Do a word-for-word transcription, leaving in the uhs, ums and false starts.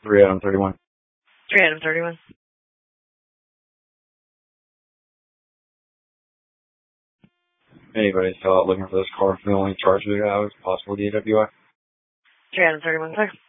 three Adam thirty-one. three Adam thirty-one. Anybody still out looking for this car for the only charge we have is possible D W I? three Adam thirty-one, sir.